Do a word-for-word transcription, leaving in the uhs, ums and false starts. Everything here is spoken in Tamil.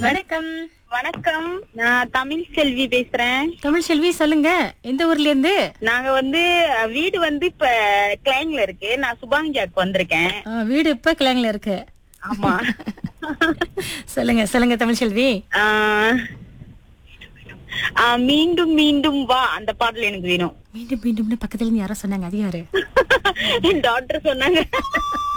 வணக்கம். வணக்கம், நான் தமிழ் செல்வி பேசுறேன். தமிழ் செல்வி சொல்லுங்க, எந்த ஊர்ல இருந்து? நாங்க வந்து அஹ், வீடு வந்து இப்ப கிளைங்ல இருக்கு. நான் சுபாங்கியாக்கு வந்திருக்கேன். ஆ, வீடு இப்ப கிளாங்ல இருக்கு. ஆமா. சொல்லுங்க சொல்லுங்க தமிழ் செல்வி. ஆஹ், ஆஹ், மீண்டும் மீண்டும் வா அந்த பாடல் எனக்கு வேணும். மீண்டும் மீண்டும்னு பக்கத்துல இருந்து யாரோ சொன்னாங்க, அது யாரு? என் டாக்டர் சொன்னாங்க.